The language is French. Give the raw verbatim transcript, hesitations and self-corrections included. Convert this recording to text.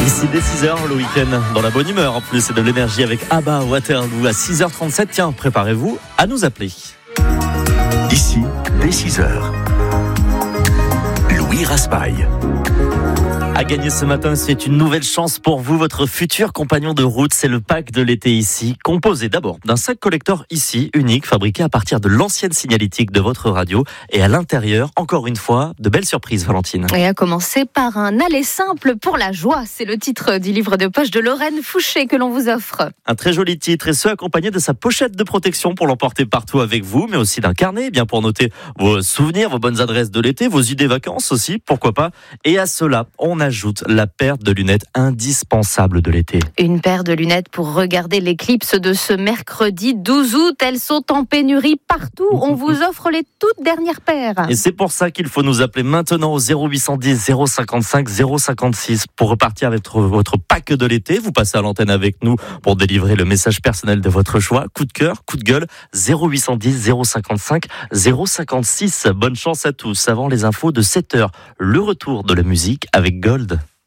Ici dès six heures le week-end, dans la bonne humeur en plus, et de l'énergie avec Abba Waterloo à six heures trente-sept. Tiens, préparez-vous à nous appeler. Ici dès six heures. Louis Raspail. À gagner ce matin, c'est une nouvelle chance pour vous, votre futur compagnon de route. C'est le pack de l'été ici, composé d'abord d'un sac collector ici, unique, fabriqué à partir de l'ancienne signalétique de votre radio. Et à l'intérieur, encore une fois, de belles surprises, Valentine. Et à commencer par un aller simple pour la joie. C'est le titre du livre de poche de Lorraine Fouché que l'on vous offre. Un très joli titre, et ce accompagné de sa pochette de protection pour l'emporter partout avec vous, mais aussi d'un carnet, bien pour noter vos souvenirs, vos bonnes adresses de l'été, vos idées vacances aussi, pourquoi pas. Et à cela, on ajoute la paire de lunettes indispensable de l'été. Une paire de lunettes pour regarder l'éclipse de ce mercredi douze août. Elles sont en pénurie partout. On vous offre les toutes dernières paires. Et c'est pour ça qu'il faut nous appeler maintenant au zéro huit cent dix zéro cinquante-cinq zéro cinquante-six pour repartir avec votre, votre pack de l'été. Vous passez à l'antenne avec nous pour délivrer le message personnel de votre choix. Coup de cœur, coup de gueule, zéro huit cent dix zéro cinquante-cinq zéro cinquante-six. Bonne chance à tous. Avant les infos de sept heures, le retour de la musique avec Gold.